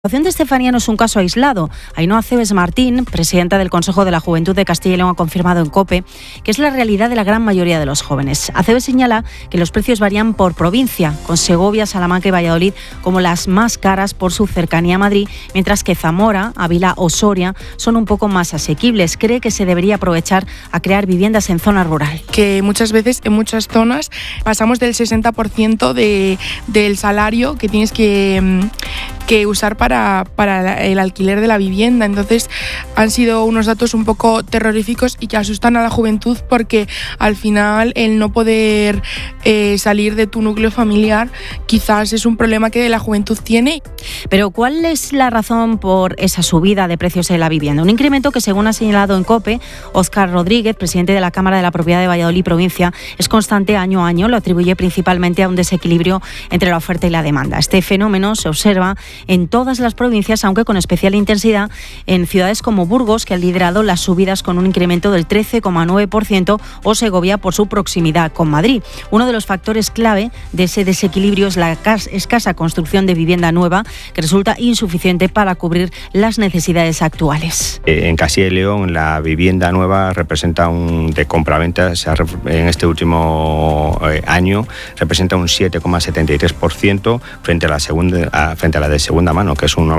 La situación de Estefanía no es un caso aislado. Ainhoa Cebes Martín, presidenta del Consejo de la Juventud de Castilla y León, ha confirmado en COPE que es la realidad de la gran mayoría de los jóvenes. Acebes señala que los precios varían por provincia, con Segovia, Salamanca y Valladolid como las más caras por su cercanía a Madrid, mientras que Zamora, Ávila o Soria son un poco más asequibles. Cree que se debería aprovechar a crear viviendas en zona rural. Que muchas veces en muchas zonas pasamos del 60% del salario que tienes que usar para el alquiler de la vivienda. Entonces han sido unos datos un poco terroríficos y que asustan a la juventud, porque al final el no poder salir de tu núcleo familiar quizás es un problema que la juventud tiene. Pero ¿cuál es la razón por esa subida de precios de la vivienda? Un incremento que, según ha señalado en COPE Óscar Rodríguez, presidente de la Cámara de la Propiedad de Valladolid Provincia, es constante año a año. Lo atribuye principalmente a un desequilibrio entre la oferta y la demanda. Este fenómeno se observa en todas las provincias, aunque con especial intensidad en ciudades como Burgos, que han liderado las subidas con un incremento del 13,9%, o Segovia por su proximidad con Madrid. Uno de los factores clave de ese desequilibrio es la escasa construcción de vivienda nueva, que resulta insuficiente para cubrir las necesidades actuales. En Castilla y León la vivienda nueva representa de compraventa en este último año representa un 7,73% frente a la de segunda mano, que es un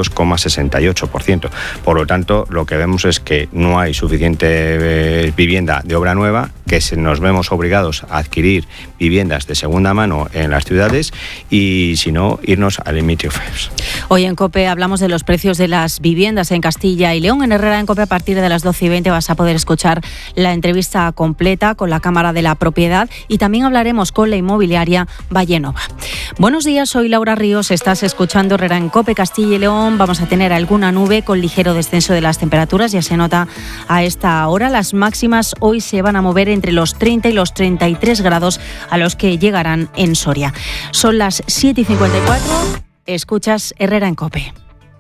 92,68%. Por lo tanto, lo que vemos es que no hay suficiente vivienda de obra nueva, que nos vemos obligados a adquirir viviendas de segunda mano en las ciudades y, si no, irnos al Limit of Febs. Hoy en COPE hablamos de los precios de las viviendas en Castilla y León. En Herrera en COPE, a partir de las 12:20 vas a poder escuchar la entrevista completa con la Cámara de la Propiedad, y también hablaremos con la inmobiliaria Vallenova. Buenos días, soy Laura Ríos, estás escuchando Herrera en COPE. Castilla y León vamos a tener alguna nube con ligero descenso de las temperaturas, ya se nota a esta hora. Las máximas hoy se van a mover entre los 30 y los 33 grados a los que llegarán en Soria. Son las 7:54, escuchas Herrera en COPE.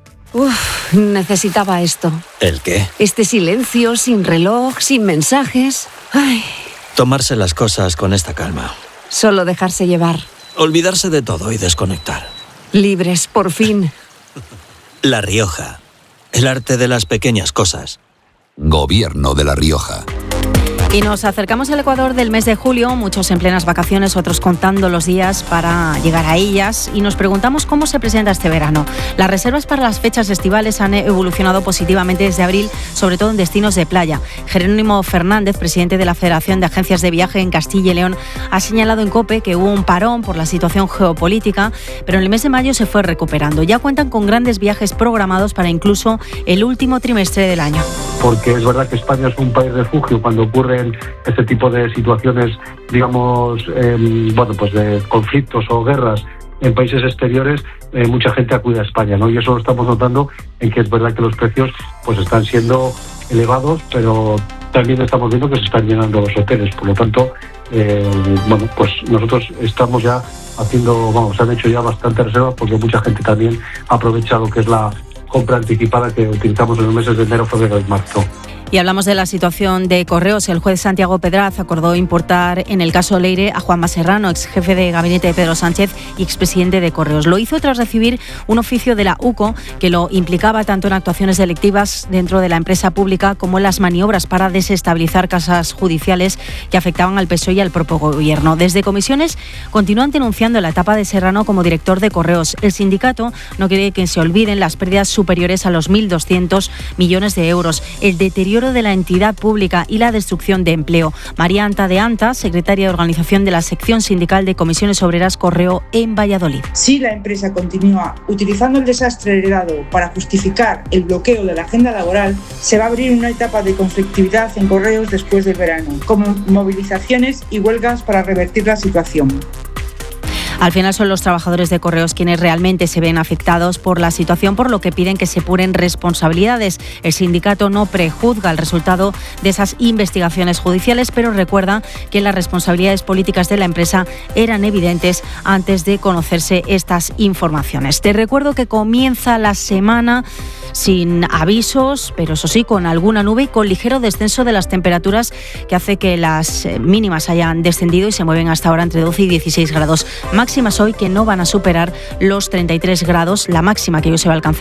Necesitaba esto. ¿El qué? Este silencio, sin reloj, sin mensajes. Ay. Tomarse las cosas con esta calma. Solo dejarse llevar. Olvidarse de todo y desconectar. Libres, por fin. La Rioja. El arte de las pequeñas cosas. Gobierno de La Rioja. Y nos acercamos al Ecuador del mes de julio, muchos en plenas vacaciones, otros contando los días para llegar a ellas, y nos preguntamos cómo se presenta este verano. Las reservas para las fechas estivales han evolucionado positivamente desde abril, sobre todo en destinos de playa. Jerónimo Fernández, presidente de la Federación de Agencias de Viaje en Castilla y León, ha señalado en COPE que hubo un parón por la situación geopolítica, pero en el mes de mayo se fue recuperando. Ya cuentan con grandes viajes programados para incluso el último trimestre del año. Porque es verdad que España es un país refugio cuando ocurren este tipo de situaciones, digamos, de conflictos o guerras en países exteriores. Mucha gente acude a España, ¿no? Y eso lo estamos notando en que es verdad que los precios pues están siendo elevados, pero también estamos viendo que se están llenando los hoteles. Por lo tanto, pues nosotros estamos ya se han hecho ya bastantes reservas, porque mucha gente también aprovecha lo que es la compra anticipada que utilizamos en los meses de enero, febrero y marzo. Y hablamos de la situación de Correos. El juez Santiago Pedraz acordó importar en el caso Leire a Juanma Serrano, ex jefe de gabinete de Pedro Sánchez y expresidente de Correos. Lo hizo tras recibir un oficio de la UCO que lo implicaba tanto en actuaciones delictivas dentro de la empresa pública como en las maniobras para desestabilizar casas judiciales que afectaban al PSOE y al propio gobierno. Desde comisiones continúan denunciando la etapa de Serrano como director de Correos. El sindicato no quiere que se olviden las pérdidas superiores a los 1.200 millones de euros, el deterioro de la entidad pública y la destrucción de empleo. María Anta de Anta, secretaria de organización de la sección sindical de Comisiones Obreras Correo en Valladolid. Si la empresa continúa utilizando el desastre heredado para justificar el bloqueo de la agenda laboral, se va a abrir una etapa de conflictividad en Correos después del verano, con movilizaciones y huelgas para revertir la situación. Al final son los trabajadores de Correos quienes realmente se ven afectados por la situación, por lo que piden que se puren responsabilidades. El sindicato no prejuzga el resultado de esas investigaciones judiciales, pero recuerda que las responsabilidades políticas de la empresa eran evidentes antes de conocerse estas informaciones. Te recuerdo que comienza la semana sin avisos, pero eso sí, con alguna nube y con ligero descenso de las temperaturas, que hace que las mínimas hayan descendido y se mueven hasta ahora entre 12 y 16 grados. Máximas hoy que no van a superar los 33 grados, la máxima que hoy se va a alcanzar